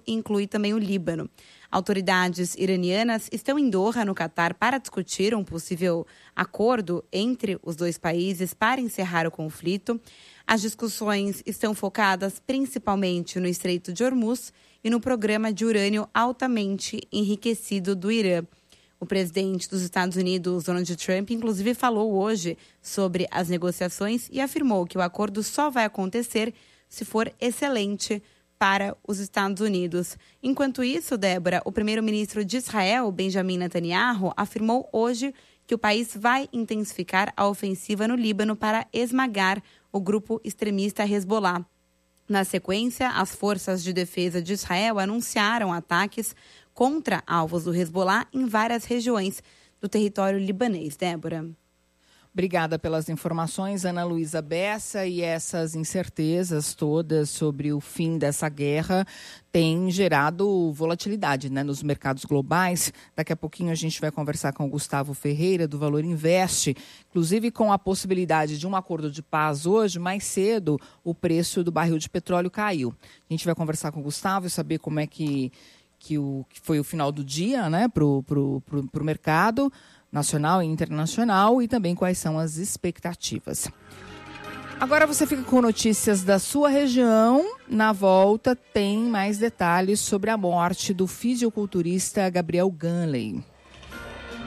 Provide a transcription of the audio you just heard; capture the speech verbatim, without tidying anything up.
e inclui também o Líbano. Autoridades iranianas estão em Doha, no Catar, para discutir um possível acordo entre os dois países para encerrar o conflito. As discussões estão focadas principalmente no Estreito de Hormuz e no programa de urânio altamente enriquecido do Irã. O presidente dos Estados Unidos, Donald Trump, inclusive falou hoje sobre as negociações e afirmou que o acordo só vai acontecer se for excelente para os Estados Unidos. Enquanto isso, Débora, o primeiro-ministro de Israel, Benjamin Netanyahu, afirmou hoje que o país vai intensificar a ofensiva no Líbano para esmagar o grupo extremista Hezbollah. Na sequência, as forças de defesa de Israel anunciaram ataques contra alvos do Hezbollah em várias regiões do território libanês. Débora. Obrigada pelas informações, Ana Luísa Bessa. E essas incertezas todas sobre o fim dessa guerra têm gerado volatilidade, né, nos mercados globais. Daqui a pouquinho a gente vai conversar com o Gustavo Ferreira, do Valor Invest, inclusive com a possibilidade de um acordo de paz hoje. Mais cedo, o preço do barril de petróleo caiu. A gente vai conversar com o Gustavo e saber como é que, que, o, que foi o final do dia, né, para o pro, pro, pro mercado nacional e internacional, e também quais são as expectativas. Agora você fica com notícias da sua região. Na volta tem mais detalhes sobre a morte do fisiculturista Gabriel Ganley.